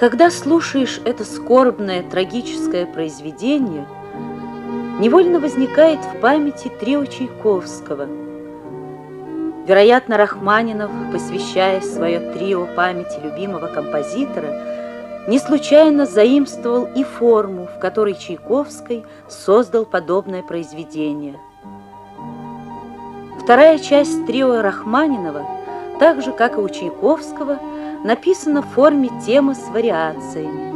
Когда слушаешь это скорбное, трагическое произведение, невольно возникает в памяти трио Чайковского. Вероятно, Рахманинов, посвящая свое трио памяти любимого композитора, не случайно заимствовал и форму, в которой Чайковский создал подобное произведение. Вторая часть трио Рахманинова, так же, как и у Чайковского, написана в форме темы с вариациями.